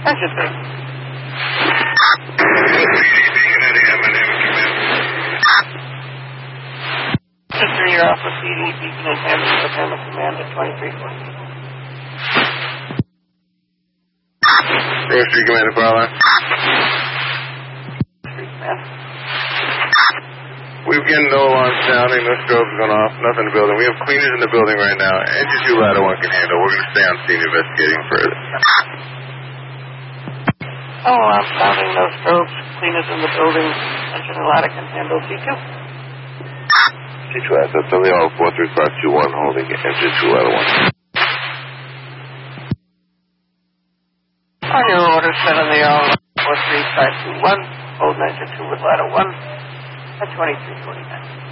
Engine 3. Sister, you're off with PD, Beacon and Hammond, with Hammond Command at 2340. Rose 3 Commander, Powerline. 3 Command. We've getting no alarm sounding, no strobes going off, nothing in the building. We have cleaners in the building right now. Engine 2 ladder 1 can handle. We're going to stay on scene investigating further. No alarm sounding, no strobes, cleaners in the building. Engine and ladder can handle. C2. C2 assets on the all 43521 holding engine 2 ladder 1. On your order, set on the all 43521. Hold engine 2 with ladder 1 at 2349.